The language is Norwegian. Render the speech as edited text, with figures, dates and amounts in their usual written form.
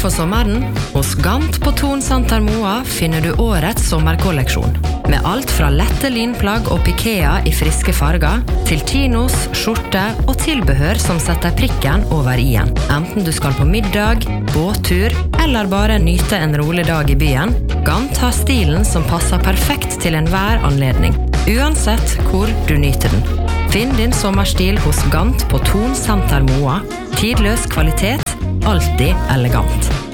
for sommeren? Hos Gant på Thon Senter Moa finner du årets sommerkolleksjon. Med alt fra lette linplagg og pikea i friske farger, til chinos, skjorte og tilbehør som setter prikken over i-en. Enten du skal på middag, båttur, eller bare nyte en rolig dag i byen, Gant har stilen som passer perfekt til enhver anledning, uansett hvor du nyter den. Finn din sommerstil hos Gant på Thon Senter Moa. Tidløs kvalitet, alltid elegant.